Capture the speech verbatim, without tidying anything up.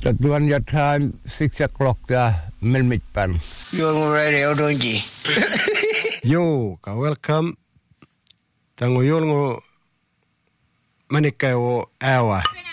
Tatuan your time, six o'clock, the Melmit Pan. You're radio, don't you? Yo, ka welcome. Tango yolngo manikay o awa.